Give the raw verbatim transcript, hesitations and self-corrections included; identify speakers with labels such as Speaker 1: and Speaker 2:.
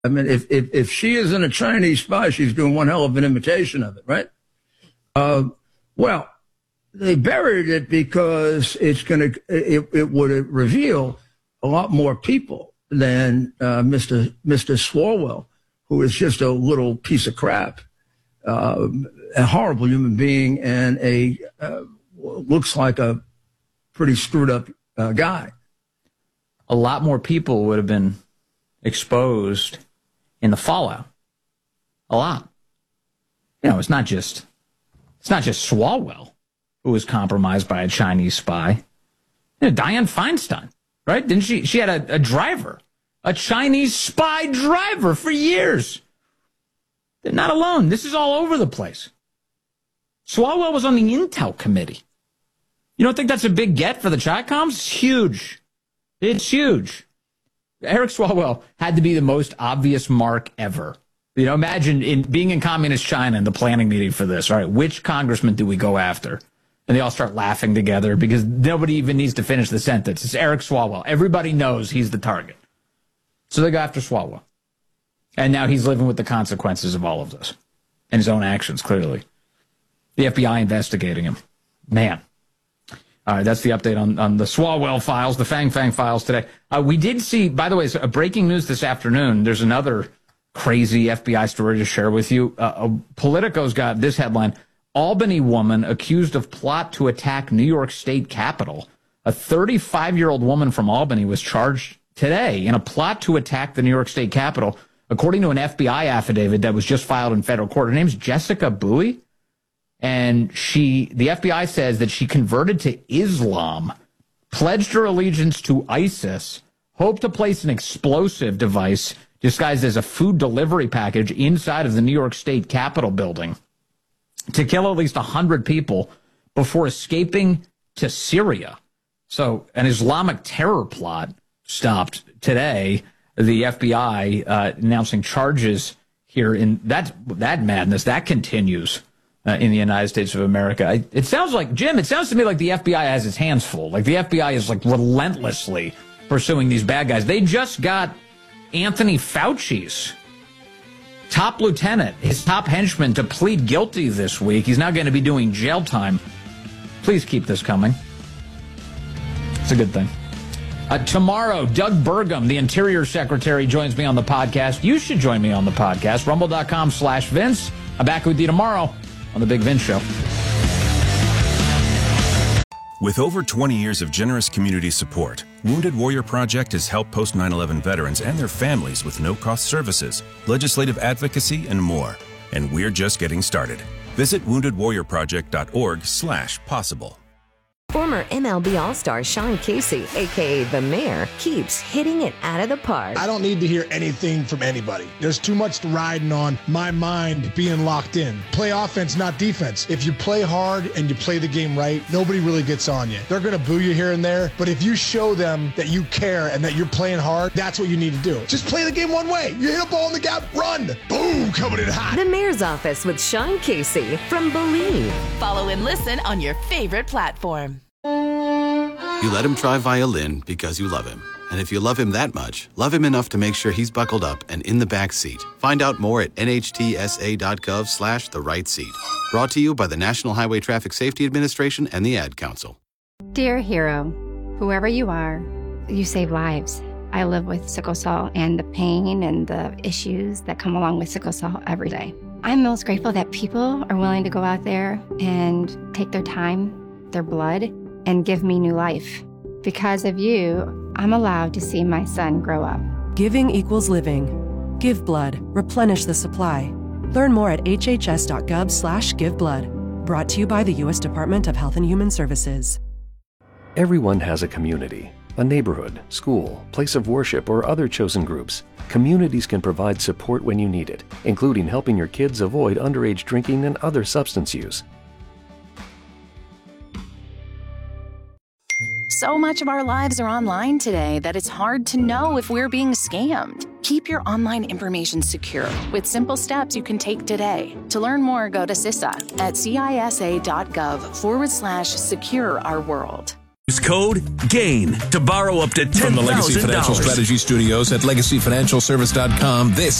Speaker 1: I mean, if, if, if she isn't a Chinese spy, she's doing one hell of an imitation of it, right? Uh, well, they buried it because it's going to, it, it would reveal a lot more people than uh, Mister Mister Swalwell, who is just a little piece of crap, uh, a horrible human being, and a uh, looks like a pretty screwed up uh, guy.
Speaker 2: A lot more people would have been exposed in the fallout. A lot. You know, it's not just it's not just Swalwell who was compromised by a Chinese spy. You know, Dianne Feinstein, right? Didn't she? She had a, a driver, a Chinese spy driver for years. They're not alone. This is all over the place. Swalwell was on the Intel committee. You don't think that's a big get for the Chi-Coms? It's huge. It's huge. Eric Swalwell had to be the most obvious mark ever. You know, imagine in being in communist China in the planning meeting for this. All right, which congressman do we go after? And they all start laughing together because nobody even needs to finish the sentence. It's Eric Swalwell. Everybody knows he's the target. So they go after Swalwell. And now he's living with the consequences of all of this and his own actions, clearly. The F B I investigating him. Man. All right, that's the update on, on the Swalwell files, the Fang Fang files today. Uh, we did see, by the way, so, uh, breaking news this afternoon. There's another crazy F B I story to share with you. Uh, uh, Politico's got this headline: Albany woman accused of plot to attack New York State Capitol. A thirty-five-year-old woman from Albany was charged today in a plot to attack the New York State Capitol, according to an F B I affidavit that was just filed in federal court. Her name's Jessica Bowie. And she, the F B I says that she converted to Islam, pledged her allegiance to ISIS, hoped to place an explosive device disguised as a food delivery package inside of the New York State Capitol building to kill at least one hundred people before escaping to Syria. So an Islamic terror plot stopped today. The F B I uh, announcing charges here in that, that madness. That continues. Uh, in the United States of America. I, it sounds like, Jim, it sounds to me like the F B I has its hands full. Like the F B I is like relentlessly pursuing these bad guys. They just got Anthony Fauci's top lieutenant, his top henchman, to plead guilty this week. He's now going to be doing jail time. Please keep this coming. It's a good thing. Uh, tomorrow, Doug Burgum, the Interior Secretary, joins me on the podcast. You should join me on the podcast. Rumble.com slash Vince. I'm back with you tomorrow on The Big Vince Show.
Speaker 3: With over twenty years of generous community support, Wounded Warrior Project has helped post nine eleven veterans and their families with no-cost services, legislative advocacy, and more. And we're just getting started. Visit wounded warrior project dot org slash possible.
Speaker 4: Former M L B All-Star Sean Casey, a k a. The Mayor, keeps hitting it out of the park.
Speaker 5: I don't need to hear anything from anybody. There's too much riding on my mind being locked in. Play offense, not defense. If you play hard and you play the game right, nobody really gets on you. They're going to boo you here and there, but if you show them that you care and that you're playing hard, that's what you need to do. Just play the game one way. You hit a ball in the gap, run. Boom, coming in hot.
Speaker 4: The Mayor's Office with Sean Casey from Believe.
Speaker 6: Follow and listen on your favorite platform.
Speaker 7: You let him try violin because you love him. And if you love him that much, love him enough to make sure he's buckled up and in the back seat. Find out more at N H T S A dot gov slash the right seat. Brought to you by the National Highway Traffic Safety Administration and the Ad Council.
Speaker 8: Dear hero, whoever you are, you save lives. I live with sickle cell and the pain and the issues that come along with sickle cell every day. I'm most grateful that people are willing to go out there and take their time, their blood, and give me new life. Because of you, I'm allowed to see my son grow up.
Speaker 9: Giving equals living. Give blood. Replenish the supply. Learn more at H H S dot gov slash give blood. Brought to you by the U S Department of Health and Human Services.
Speaker 10: Everyone has a community, a neighborhood, school, place of worship, or other chosen groups. Communities can provide support when you need it, including helping your kids avoid underage drinking and other substance use.
Speaker 11: So much of our lives are online today that it's hard to know if we're being scammed. Keep your online information secure with simple steps you can take today. To learn more, go to C I S A at C I S A dot gov forward slash secure our world.
Speaker 12: Use code GAIN to borrow up to ten thousand dollars.
Speaker 13: From the Legacy Financial Strategy Studios at legacy financial service dot com, this